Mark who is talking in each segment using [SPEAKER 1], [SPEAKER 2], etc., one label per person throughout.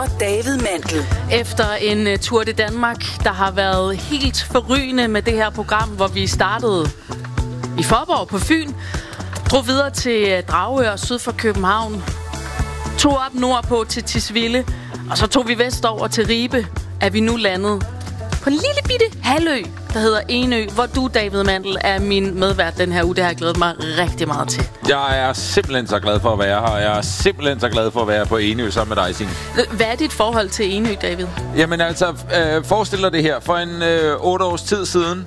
[SPEAKER 1] og David Mandel.
[SPEAKER 2] Efter en tur til Danmark, der har været helt forrygende med det her program, hvor vi startede i Faaborg på Fyn, drog videre til Dragør syd for København, tog op nordpå til Tisvilde, og så tog vi vestover til Ribe, er vi nu landet på en lille bitte halvø, der hedder Enø, hvor du, David Mandel, er min medvært den her uge. Det har jeg glædet mig rigtig meget til.
[SPEAKER 3] Jeg er simpelthen så glad for at være her, og jeg er simpelthen så glad for at være på Enø sammen med dig, Signe.
[SPEAKER 2] Hvad er dit forhold til Enø, David?
[SPEAKER 3] Jamen altså, forestil dig det her. For en 8 års tid siden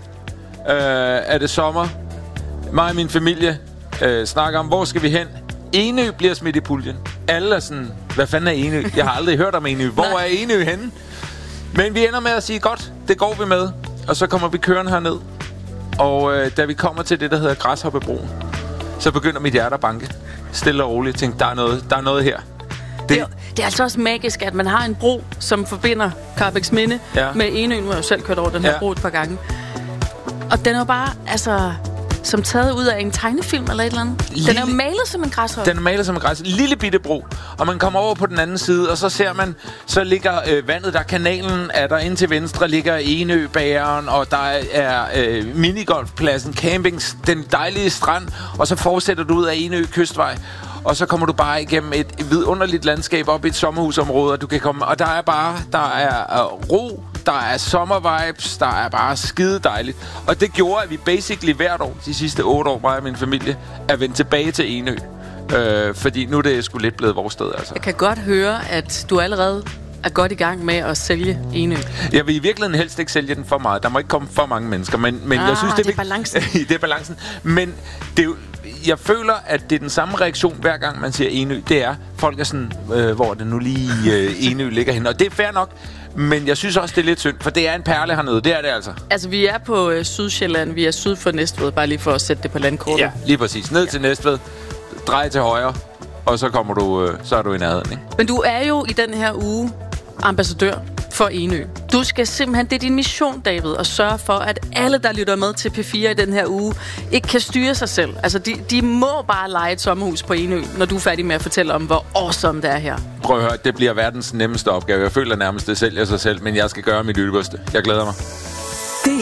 [SPEAKER 3] er det sommer. Mig og min familie snakker om, hvor skal vi hen? Enø bliver smidt i puljen. Alle er sådan, hvad fanden er Enø? Jeg har aldrig hørt om Enø. Hvor er Enø henne? Men vi ender med at sige, godt, det går vi med. Og så kommer vi kørende herned. Og da vi kommer til det, der hedder Græshoppebroen, så begynder mit hjerte at banke. Stille og roligt. Tænk, der er noget her.
[SPEAKER 2] Det er altså også magisk, at man har en bro, som forbinder Karrebæksminde med Enø. Nu har jeg jo selv kørt over den her bro et par gange. Og den er jo bare, altså, som taget ud af en tegnefilm eller et eller andet. Den er jo malet som en græshoppe.
[SPEAKER 3] Den er malet som en græshoppe. Lille bitte bro. Og man kommer over på den anden side, og så ser man, så ligger vandet, der kanalen, er der ind til venstre, ligger Enøbæren, og der er minigolfpladsen, campings, den dejlige strand, og så fortsætter du ud af Enø Kystvej. Og så kommer du bare igennem et vidunderligt landskab op i et sommerhusområde, og du kan komme, og der er ro, der er sommervibes, der er bare skide dejligt. Og det gjorde, at vi basically hvert år, de sidste 8 år, mig og min familie, er vendt tilbage til Enø. Fordi nu er det sgu lidt blevet vores sted, altså.
[SPEAKER 2] Jeg kan godt høre, at du allerede er godt i gang med at sælge Enø.
[SPEAKER 3] Jeg vil i virkeligheden helst ikke sælge den for meget. Der må ikke komme for mange mennesker, men jeg synes,
[SPEAKER 2] det er balancen.
[SPEAKER 3] Det er balancen. Men det er jo, jeg føler, at det er den samme reaktion, hver gang man siger Enø. Det er, folk er sådan, hvor det nu lige Enø ligger henne. Og det er fair nok, men jeg synes også, det er lidt synd, for det er en perle hernede. Det er det altså.
[SPEAKER 2] Altså, vi er på Sydsjælland. Vi er syd for Næstved, bare lige for at sætte det på landkortet.
[SPEAKER 3] Ja, lige præcis. Ned til Næstved, drej til højre, og så kommer du, så er du i nærheden, ikke?
[SPEAKER 2] Men du er jo i den her uge ambassadør for Enø. Du skal simpelthen, det er din mission, David, at sørge for, at alle, der lytter med til P4 i den her uge, ikke kan styre sig selv. Altså, de må bare leje et sommerhus på Enø, når du er færdig med at fortælle om, hvor awesome det er her.
[SPEAKER 3] Prøv at høre, det bliver verdens nemmeste opgave. Jeg føler nærmest, det sælger sig selv, men jeg skal gøre mit yderste. Jeg glæder mig.